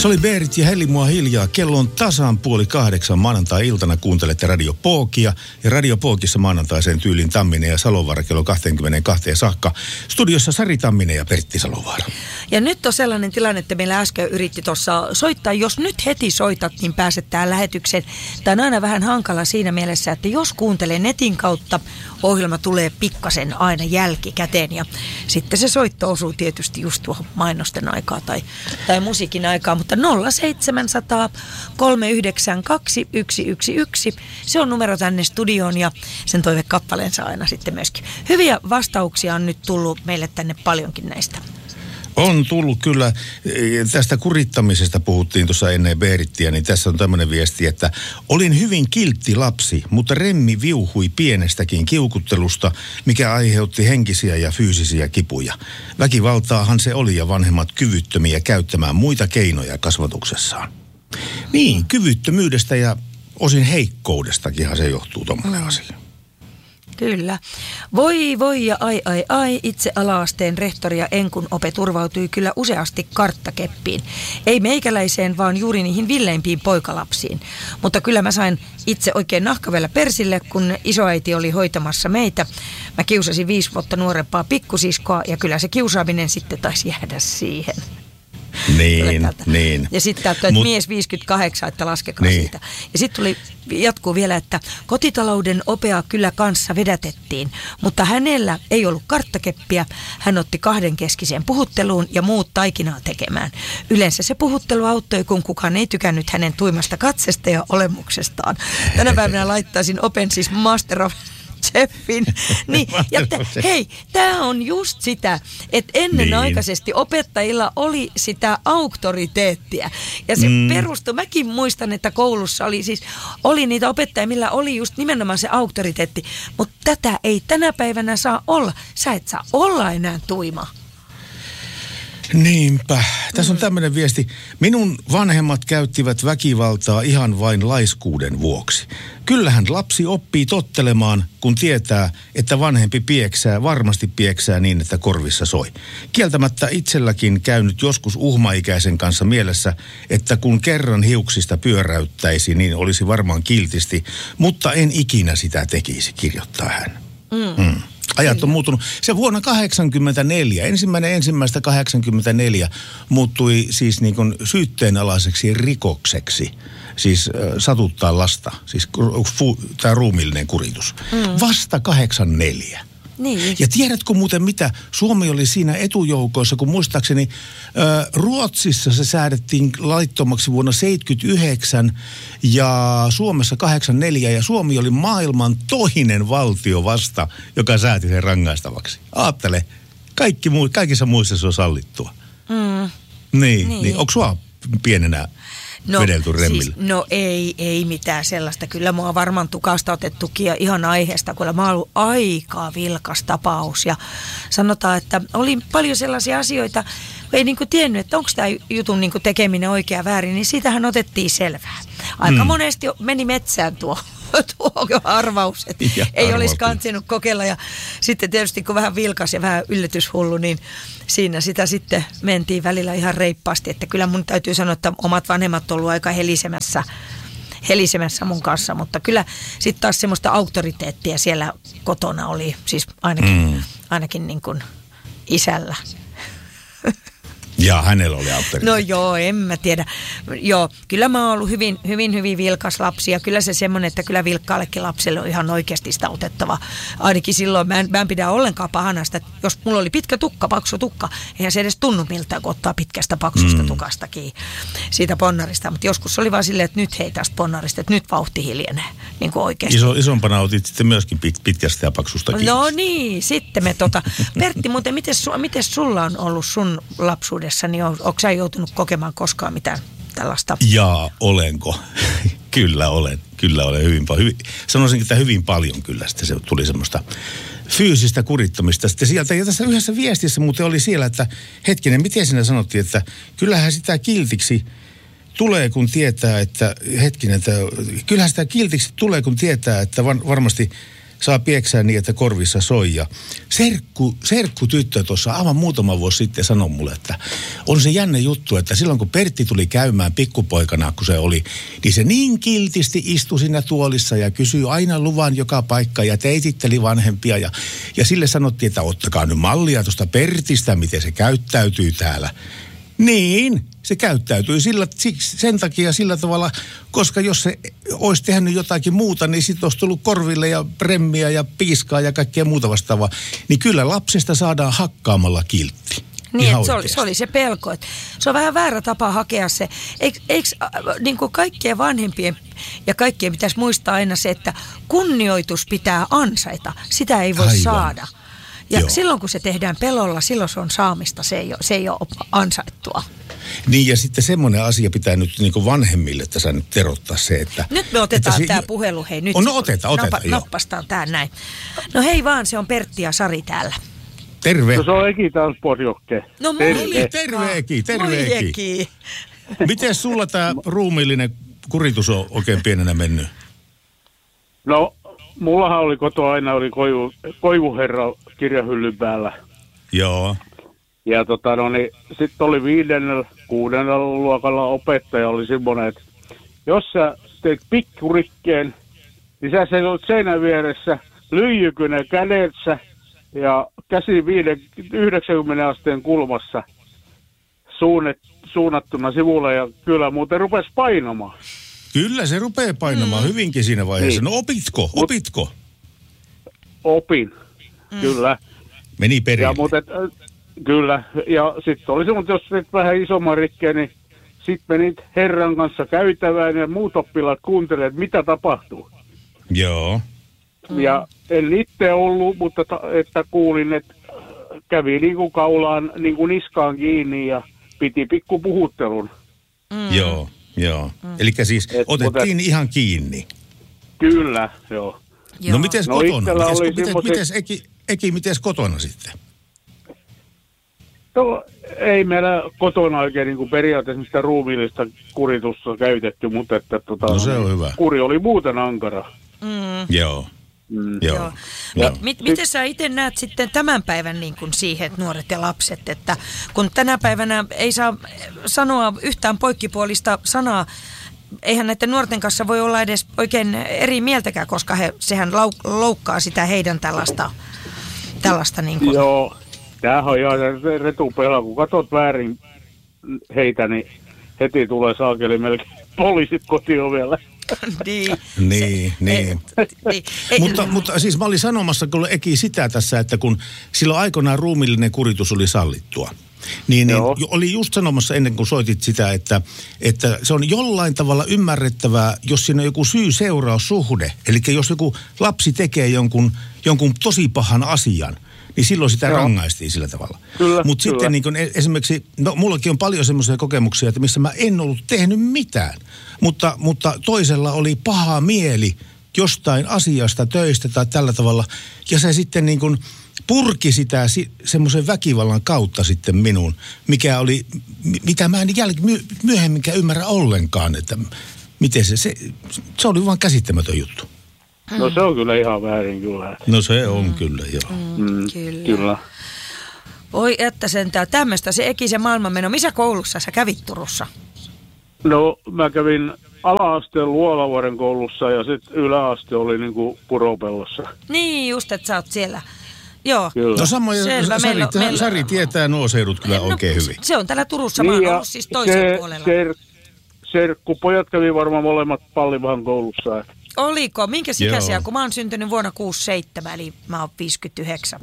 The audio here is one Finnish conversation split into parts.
Se oli Berit ja Heli mua hiljaa. Kello on tasan 7:30 maanantai-iltana. Kuuntelette Radio Pookia. Ja Radio Pookissa maanantaiseen tyyliin Tamminen ja Salovaara kello 22 saakka. Studiossa Sari Tamminen ja Pertti Salovaara. Ja nyt on sellainen tilanne, että meillä äsken yritti tuossa soittaa. Jos nyt heti soitat, niin pääset tähän lähetykseen. Tämä on aina vähän hankala siinä mielessä, että jos kuuntelee netin kautta, ohjelma tulee pikkasen aina jälkikäteen. Ja sitten se soitto osuu tietysti just tuohon mainosten aikaa tai musiikin aikaa. Mutta 0700 392 111. Se on numero tänne studioon ja sen toivekappaleensa aina sitten myöskin. Hyviä vastauksia on nyt tullut meille tänne paljonkin näistä. On tullut kyllä. Tästä kurittamisesta puhuttiin tuossa ennen Berittiä, niin tässä on tämmöinen viesti, että olin hyvin kiltti lapsi, mutta remmi viuhui pienestäkin kiukuttelusta, mikä aiheutti henkisiä ja fyysisiä kipuja. Väkivaltaahan se oli ja vanhemmat kyvyttömiä käyttämään muita keinoja kasvatuksessaan. Niin, kyvyttömyydestä ja osin heikkoudestakinhan se johtuu tommoinen asia. Kyllä. Voi ja ai, itse ala-asteen rehtori ja Enkun ope turvautui kyllä useasti karttakeppiin. Ei meikäläiseen, vaan juuri niihin villeimpiin poikalapsiin. Mutta kyllä mä sain itse oikein nahkavella persille, kun isoäiti oli hoitamassa meitä. Mä kiusasin 5 vuotta nuorempaa pikkusiskoa ja kyllä se kiusaaminen sitten taisi jäädä siihen. Niin. Ja sitten täytyy, että mies 58, että laskekaa niin. Siitä. Ja sitten jatkuu vielä, että kotitalouden opea kyllä kanssa vedätettiin, mutta hänellä ei ollut karttakeppiä. Hän otti kahdenkeskiseen puhutteluun ja muut taikinaa tekemään. Yleensä se puhuttelu auttoi, kun kukaan ei tykännyt hänen tuimasta katsesta ja olemuksestaan. Tänä päivänä laittaisin open siis Master of Chefin. Niin, ja hei, tämä on just sitä, että ennenaikaisesti opettajilla oli sitä auktoriteettia. Ja se perustui, mäkin muistan, että koulussa oli niitä opettajia, millä oli just nimenomaan se auktoriteetti. Mutta tätä ei tänä päivänä saa olla. Sä et saa olla enää tuima. Niinpä. Tässä on tämmöinen viesti. Minun vanhemmat käyttivät väkivaltaa ihan vain laiskuuden vuoksi. Kyllähän lapsi oppii tottelemaan, kun tietää, että vanhempi varmasti pieksää niin, että korvissa soi. Kieltämättä itselläkin käynyt joskus uhmaikäisen kanssa mielessä, että kun kerran hiuksista pyöräyttäisi, niin olisi varmaan kiltisti, mutta en ikinä sitä tekisi, kirjoittaa hän. Ajat on muuttunut. Se vuonna 1984, 1.1.84 muuttui siis niin kuin syytteenalaiseksi rikokseksi. Siis satuttaa lasta, siis tämä ruumiillinen kuritus. Vasta 1984. Niin. Ja tiedätkö muuten mitä? Suomi oli siinä etujoukoissa, kun muistaakseni Ruotsissa se säädettiin laittomaksi vuonna 1979 ja Suomessa 1984 ja Suomi oli maailman toinen valtio vasta, joka sääti sen rangaistavaksi. Aattele, kaikissa muissa se on sallittua. Niin. Onko sua pienenä vedelty remmillä? Siis, ei mitään sellaista. Kyllä mua on varmaan tukasta otettukin ja ihan aiheesta, kun mä oon ollut aika vilkas tapaus. Ja sanotaan, että oli paljon sellaisia asioita, ei niinku tiennyt, että onko tämä jutun niinku tekeminen oikea väärin, niin siitähän otettiin selvää. Aika monesti meni metsään tuo arvaus, että ei olisi kansinut kokeilla. Ja sitten tietysti kun vähän vilkas ja vähän yllätyshullu, niin siinä sitä sitten mentiin välillä ihan reippaasti. Että kyllä mun täytyy sanoa, että omat vanhemmat on ollut aika helisemässä mun kanssa. Mutta kyllä sitten taas semmoista auktoriteettia siellä kotona oli, siis ainakin niin kuin isällä. Ja hänellä oli auktoriteetti. No joo, en mä tiedä. Joo, kyllä mä oon ollut hyvin vilkas lapsi ja kyllä se semmoinen, että kyllä vilkkaallekin lapselle on ihan oikeasti sitä otettava. Ainakin silloin mä en pidä ollenkaan pahana sitä, jos mulla oli pitkä tukka, paksu tukka, eihän se edes tunnu miltään, kun ottaa pitkästä paksusta tukastakin siitä ponnarista. Mutta joskus oli vaan silleen, että nyt hei tästä ponnarista, että nyt vauhti hiljenee, niin kuin oikeasti. Isompana otit sitten myöskin pitkästä ja paksusta kiinni. No niin, sitten me Pertti, muuten miten sulla on ollut sun lapsuudessa? Niin onko sä joutunut kokemaan koskaan mitään tällaista? Jaa, olenko? Kyllä olen hyvin paljon. Sanoisinkin, että hyvin paljon kyllä sitten se tuli semmoista fyysistä kurittamista. Sitten sieltä, ja tässä yhdessä viestissä muuten oli siellä, että hetkinen, miten sinä sanottiin, että kyllähän sitä kiltiksi tulee, kun tietää, että kyllähän sitä kiltiksi tulee, kun tietää, että varmasti saa pieksää niin, että korvissa soi. Ja serkku tyttö tuossa aivan muutama vuosi sitten sanoi mulle, että on se jännä juttu, että silloin kun Pertti tuli käymään pikkupoikana, kun se oli, niin se niin kiltisti istui siinä tuolissa ja kysyi aina luvan joka paikka ja teititteli vanhempia. Ja sille sanottiin, että ottakaa nyt mallia tuosta Pertistä, miten se käyttäytyy täällä. Niin, se käyttäytyy sen takia sillä tavalla, koska jos se olisi tehnyt jotakin muuta, niin sitten olisi tullut korville ja remmiä ja piiskaa ja kaikkea muuta vastaavaa. Niin kyllä lapsesta saadaan hakkaamalla kiltti. Niin, että se oli se pelko. Että se on vähän väärä tapa hakea se. Eikö niin kuin kaikkien vanhempien ja kaikkien pitäisi muistaa aina se, että kunnioitus pitää ansaita. Sitä ei voi saada. Ja joo. Silloin kun se tehdään pelolla, silloin se on saamista, se ei ole ansaittua. Niin ja sitten semmoinen asia pitää nyt niin kuin vanhemmille tässä nyt terottaa se, että... Nyt me otetaan tämä puhelu, hei nyt. No otetaan, nappastaan tää näin. No hei vaan, se on Pertti ja Sari täällä. Terve. No se on Eki taas Porjokke. No terve Eki. Miten sulla tämä ruumiillinen kuritus on oikein pienenä mennyt? No, mullahan oli kotoa aina koivuherra kirjahyllyn päällä. Joo. Ja niin sitten oli 5. 6. luokalla opettaja oli semmoinen, että jos sä teet pikkurikkeen, niin sä seisot seinän vieressä, lyijykynen kädessä ja käsi 90 asteen kulmassa suunnattuna sivulle ja kyllä muuten rupesi painamaan. Kyllä se rupeaa painamaan hyvinkin siinä vaiheessa. Niin. No opitko? Opin, kyllä. Meni perille. Kyllä, ja sitten oli semmoinen, jos teet vähän isomman rikkeen, niin sitten menit herran kanssa käytävään ja muut oppilaat kuuntelevat, että mitä tapahtuu. Joo. Ja en itse ollut, mutta että kuulin, että kävi niinku kaulaan, niinku niskaan kiinni ja piti pikku puhuttelun. Joo. Eli siis otettiin ihan kiinni. Kyllä, joo. No mites kotona? Mites kotona sitten? No, ei meillä kotona oikein niin kuin periaatteessa sitä ruumiillista kuritusta käytetty, mutta että no se on hyvä. Kuri oli muuten ankara. Joo. Joo. Miten sä itse näet sitten tämän päivän niin kuin siihen, että nuoret ja lapset, että kun tänä päivänä ei saa sanoa yhtään poikkipuolista sanaa, eihän näiden nuorten kanssa voi olla edes oikein eri mieltäkään, koska sehän loukkaa sitä heidän tällaista niin kuin. Joo. Tämähän on ihan retupela, kun katsot väärin heitä, niin heti tulee saakeli melkein poliisit kotiovelle. Niin. Mutta siis mä olin sanomassa kyllä Eki sitä tässä, että kun silloin aikoinaan ruumiillinen kuritus oli sallittua, niin oli just sanomassa ennen kuin soitit sitä, että se on jollain tavalla ymmärrettävää, jos siinä on joku syy-seuraussuhde. Eli jos joku lapsi tekee jonkun tosi pahan asian, niin silloin sitä rangaistiin sillä tavalla. Mutta sitten niin kun esimerkiksi, no mullakin on paljon semmoisia kokemuksia, että missä mä en ollut tehnyt mitään. Mutta toisella oli paha mieli jostain asiasta, töistä tai tällä tavalla. Ja se sitten niin kun purki sitä semmoisen väkivallan kautta sitten minuun, mikä oli, mitä mä en myöhemminkään ymmärrä ollenkaan, että miten se oli vaan käsittämätön juttu. No se on kyllä ihan väärin kyllä. No se on kyllä, joo. Kyllä. Oi että sentään tämmöistä se Eki se maailmanmeno. Missä koulussa sä kävit Turussa? No mä kävin ala-asteen Luolavuoren koulussa ja sitten yläaste oli niinku Puropellossa. Niin just, että sä oot siellä. Joo. Kyllä. No samoin Sari tietää nuo seudut kyllä oikein hyvin. Se on täällä Turussa, mä oon ollut siis toisella puolella. Serkkupojat kävi varmaan molemmat Pallivahan koulussa. Oliko? Minkä ikäisiä? Kun mä oon syntynyt vuonna 67, eli mä oon 59.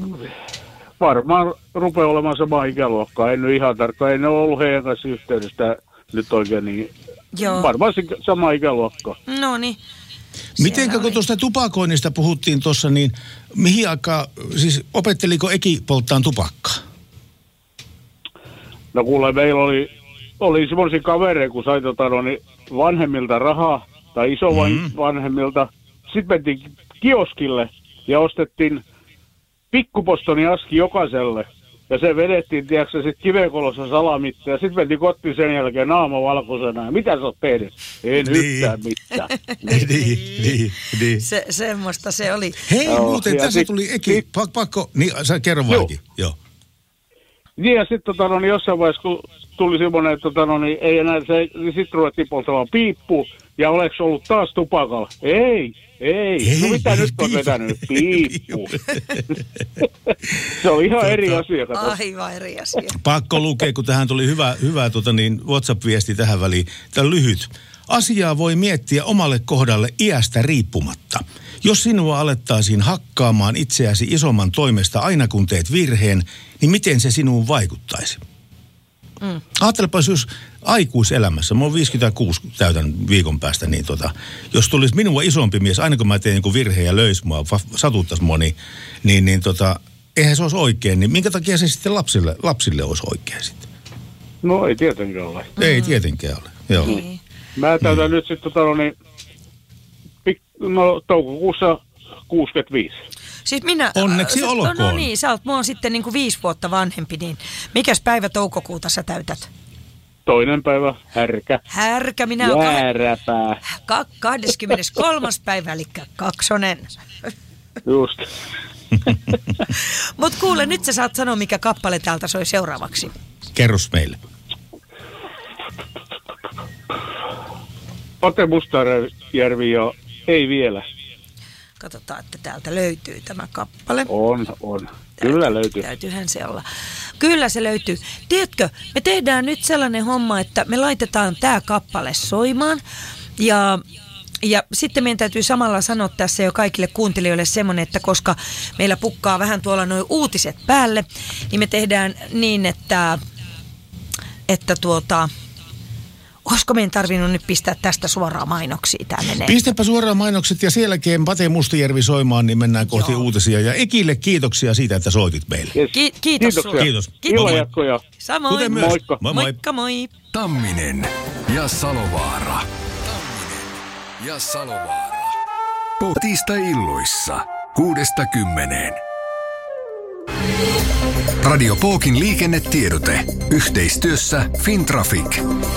Varmaan rupeaa olemaan sama ikäluokkaa. En nyt ihan tarkkaan. En ole ollut heidän kanssa yhteydessä nyt oikein niin. Joo. Varmaan sama ikäluokkaa. No niin. Mitenkä kun tuosta tupakoinnista puhuttiin tuossa, niin mihin aikaan, siis opetteliko Eki polttaan tupakkaa? No kuule, meillä oli semmoisia kavereita, kun sai niin vanhemmilta rahaa, tai isovanhemmilta. Sitten mentiin kioskille ja ostettiin pikkupostoni aski jokaiselle. Ja se vedettiin, tiedätkö, sitten kivekolossa salamitta ja sitten mentiin kotiin sen jälkeen naama valkoisena. Ja mitä sä oot tehnyt? Ei yhtään mitään. Niin. Semmoista se oli. Hei, muuten tässä tuli pakko, niin sä kerro vaikin. Joo. Niin ja sitten jossain vaiheessa, kun tuli semmoinen, että ei enää se, niin sitten ruvettiin polttamaan piippu. Ja oleks ollut taas tupakalla? Ei. No mitä nyt on vetänyt? Piippu. Se on ihan eri asia. Aivan eri asia. Pakko lukea, kun tähän tuli hyvä WhatsApp-viesti tähän väliin. Tämä on lyhyt. Asiaa voi miettiä omalle kohdalle iästä riippumatta. Jos sinua alettaisiin hakkaamaan itseäsi isomman toimesta aina kun teet virheen, niin miten se sinuun vaikuttaisi? Ajattelepa, jos aikuiselämässä, mä oon 56 täytän viikon päästä, niin jos tulisi minua isompi mies, aina kun mä teen joku virheen ja löisi mua, satuttaisi mua, niin eihän se olisi oikein, niin minkä takia se sitten lapsille olisi oikein sitten? No ei tietenkään ole. Ei tietenkään ole, joo. Niin. Mä täytän nyt sitten toukokuussa 65. Siis minä... Onneksi olkoon. No niin, mä oon sitten niin kuin 5 vuotta vanhempi, niin mikäs päivä toukokuuta sä täytät? 2. päivä, härkä. Minä oon... Jääräpää. 23. päivä, eli 2. Just. Mut kuule, nyt sä saat sanoa, mikä kappale täältä soi seuraavaksi. Kerros meille. Pate Mustajärvi ja ei vielä. Katsotaan, että täältä löytyy tämä kappale. On. Kyllä löytyy. Täytyyhän se olla. Kyllä se löytyy. Tiedätkö, me tehdään nyt sellainen homma, että me laitetaan tämä kappale soimaan. Ja sitten meidän täytyy samalla sanoa tässä jo kaikille kuuntelijoille semmoinen, että koska meillä pukkaa vähän tuolla nuo uutiset päälle, niin me tehdään niin, että olisiko meidän tarvinnut nyt pistää tästä suoraan mainoksia? Tämä menee. Pistäpä suoraan mainokset ja sen jälkeen Pate Mustajärvi soimaan, niin mennään kohti uutisia. Ja Ekille kiitoksia siitä, että soitit meille. Kiitos sulle. Kiitos. Ilojatkoja. Samoin. Moikka. Moikka moi. Tamminen ja Salovaara. Tiistai-illoissa 6–10. Radio Pookin liikennetiedote. Yhteistyössä Fintraffic.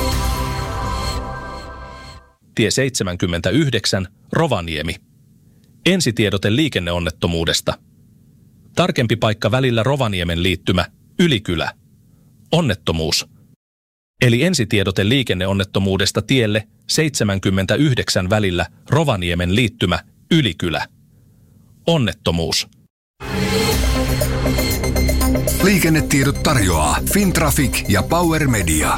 Tie 79, Rovaniemi. Ensitiedote liikenneonnettomuudesta. Tarkempi paikka välillä Rovaniemen liittymä, Ylikylä. Onnettomuus. Eli ensitiedote liikenneonnettomuudesta tielle 79 välillä Rovaniemen liittymä, Ylikylä. Onnettomuus. Liikennetiedot tarjoaa Fintraffic ja Power Media.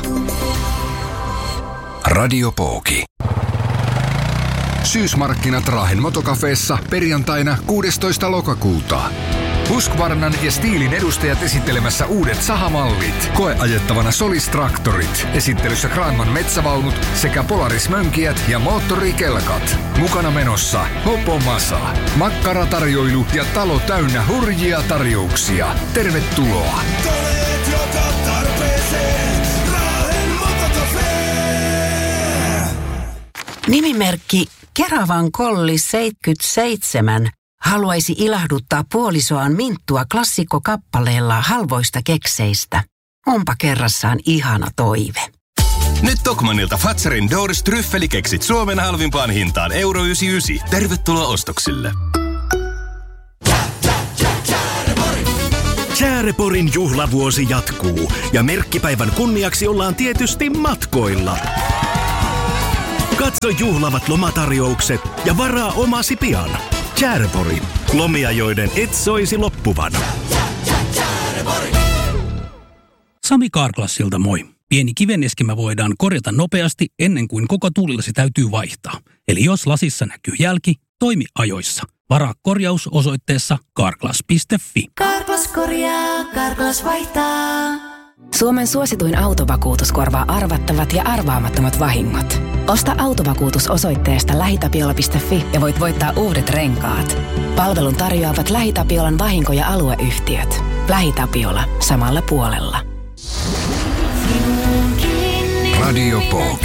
Radio Pooki. Syysmarkkinat Raahen Motokafeessa perjantaina 16. lokakuuta. Husqvarnan ja Stihlin edustajat esittelemässä uudet sahamallit. Koeajettavana Solis-traktorit. Esittelyssä Granman metsävaunut sekä Polaris-mönkijät ja moottorikelkat. Mukana menossa Hopo Masa. Makkaratarjoilu ja talo täynnä hurjia tarjouksia. Tervetuloa! Tolet joka tarpeeseen. Raahen Motocafe. Nimimerkki Keravan Kolli 77 haluaisi ilahduttaa puolisoaan Minttua klassikkokappaleella halvoista kekseistä. Onpa kerrassaan ihana toive. Nyt Tokmannilta Fatsarin Doors tryffelikeksit Suomen halvimpaan hintaan €99. Tervetuloa ostoksille. Kääreporin juhlavuosi jatkuu ja merkkipäivän kunniaksi ollaan tietysti matkoilla. Katso juhlavat lomatarjoukset ja varaa omasi pian. Käärepori. Lomia, joiden et soisi loppuvan. Sami Carglassilta moi. Pieni kivenneskimä voidaan korjata nopeasti ennen kuin koko tuulilasi täytyy vaihtaa. Eli jos lasissa näkyy jälki, toimi ajoissa. Varaa korjaus osoitteessa carglass.fi. Carglass korjaa, Carglass vaihtaa. Suomen suosituin autovakuutus korvaa arvattavat ja arvaamattomat vahingot. Osta autovakuutus osoitteesta lähitapiola.fi ja voit voittaa uudet renkaat. Palvelun tarjoavat LähiTapiolan vahinko- ja alueyhtiöt. LähiTapiola. Samalla puolella. Radio Pooki.